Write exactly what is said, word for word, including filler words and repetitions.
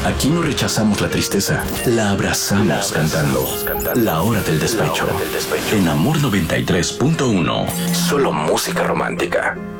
Aquí no rechazamos la tristeza, la abrazamos cantando. La hora del despecho. En Amor noventa y tres punto uno. Solo música romántica.